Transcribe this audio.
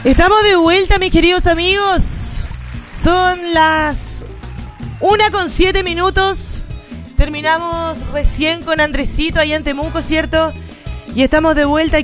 Estamos de vuelta, mis queridos amigos. Son las 1:07. Terminamos recién con Andresito allá en Temuco, ¿cierto? Y estamos de vuelta